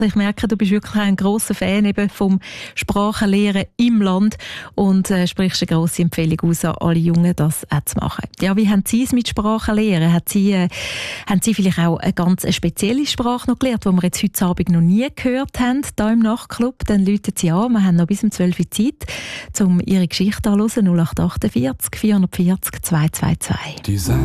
Ich merke, du bist wirklich ein grosser Fan eben vom Sprachenlehren im Land und sprichst eine grosse Empfehlung aus an alle Jungen, das auch zu machen. Ja, wie haben Sie es mit Sprachenlehren? Haben Sie vielleicht auch eine ganz spezielle Sprache noch gelernt, die wir jetzt heute Abend noch nie gehört haben, hier im Nachtclub? Dann läuten Sie an. Wir haben noch bis um 12 Uhr Zeit, um Ihre Geschichte anzuhören. 0848 440 222.